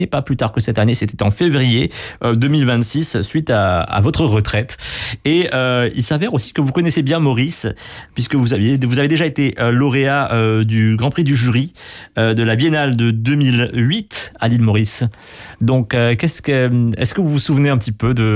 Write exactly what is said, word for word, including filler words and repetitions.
et pas plus tard que cette année, c'était en février euh, deux mille vingt-six, suite à, à votre retraite. Et euh, il s'avère aussi que vous connaissez bien Maurice, puisque vous, aviez, vous avez déjà été euh, lauréat euh, du Grand Prix du jury euh, de la Biennale de deux mille huit à l'île Maurice. Donc, euh, qu'est-ce que, est-ce que vous vous souvenez un petit peu de